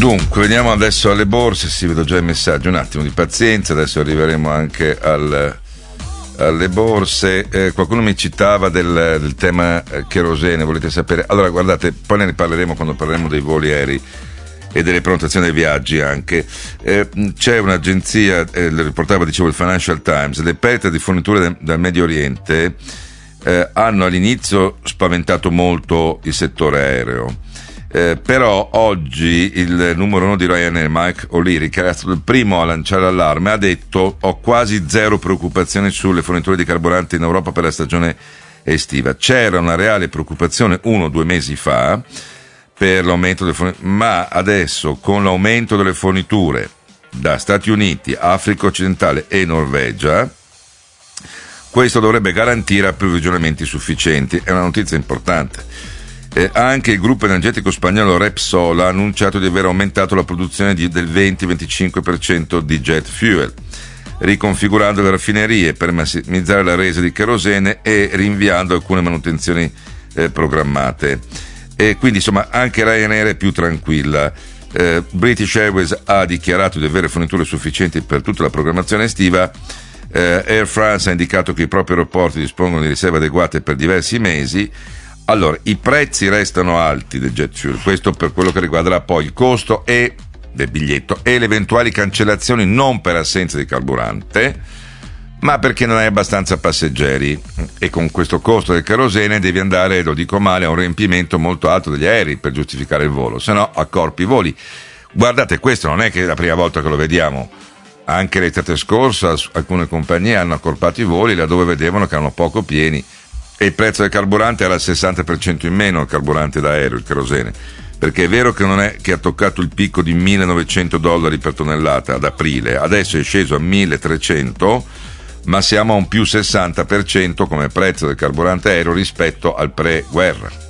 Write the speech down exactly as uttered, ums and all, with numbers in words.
Dunque, veniamo adesso alle borse. Si vedo già i messaggi, un attimo di pazienza, adesso arriveremo anche al, alle borse. Eh, qualcuno mi citava del, del tema eh, kerosene, volete sapere? Allora, guardate, poi ne parleremo quando parleremo dei voli aerei e delle prenotazioni dei viaggi anche. Eh, c'è un'agenzia, eh, le riportava, dicevo, il Financial Times, le perdite di forniture de, dal Medio Oriente eh, hanno all'inizio spaventato molto il settore aereo. Eh, però oggi il numero uno di Ryanair, Mike O'Leary, che era stato il primo a lanciare l'allarme, ha detto: ho quasi zero preoccupazioni sulle forniture di carburante in Europa per la stagione estiva. C'era una reale preoccupazione uno o due mesi fa per l'aumento delle forniture, ma adesso con l'aumento delle forniture da Stati Uniti, Africa occidentale e Norvegia, questo dovrebbe garantire approvvigionamenti sufficienti. È una notizia importante. Eh, anche il gruppo energetico spagnolo Repsol ha annunciato di aver aumentato la produzione di, del venti venticinque per cento di jet fuel, riconfigurando le raffinerie per massimizzare la resa di kerosene e rinviando alcune manutenzioni eh, programmate. E quindi insomma anche Ryanair è più tranquilla. Eh, British Airways ha dichiarato di avere forniture sufficienti per tutta la programmazione estiva. eh, Air France ha indicato che i propri aeroporti dispongono di riserve adeguate per diversi mesi. Allora, i prezzi restano alti del jet fuel, questo per quello che riguarderà poi il costo e del biglietto e le eventuali cancellazioni, non per assenza di carburante, ma perché non hai abbastanza passeggeri, e con questo costo del kerosene devi andare, lo dico male, a un riempimento molto alto degli aerei per giustificare il volo, se no accorpi i voli. Guardate, questo non è che è la prima volta che lo vediamo, anche l'estate scorsa alcune compagnie hanno accorpato i voli laddove vedevano che erano poco pieni e il prezzo del carburante era il sessanta per cento in meno, il carburante d'aereo, il kerosene, perché è vero che non è che ha toccato il picco di millenovecento dollari per tonnellata ad aprile, adesso è sceso a milletrecento, ma siamo a un più sessanta per cento come prezzo del carburante aereo rispetto al pre-guerra.